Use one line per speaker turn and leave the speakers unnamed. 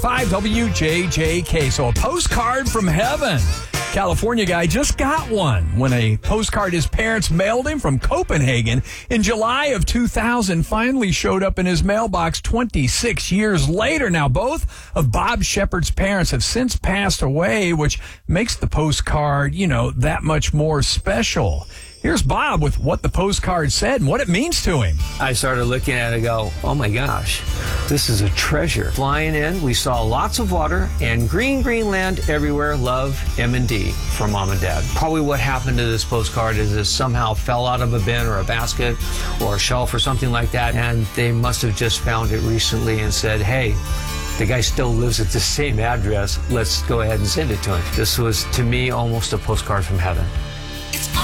5 WJJK. So a postcard from heaven. California guy just got one when a postcard his parents mailed him from Copenhagen in July of 2000 finally showed up in his mailbox 26 years later. Now, both of Bob Shepard's parents have since passed away, which makes the postcard, that much more special. Here's Bob with what the postcard said and what it means to him.
I started looking at it and go, oh my gosh, this is a treasure. Flying in, we saw lots of water and green land everywhere. Love, M&D from Mom and Dad. Probably what happened to this postcard is it somehow fell out of a bin or a basket or a shelf or something like that, and they must have just found it recently and said, hey, the guy still lives at the same address. Let's go ahead and send it to him. This was, to me, almost a postcard from heaven.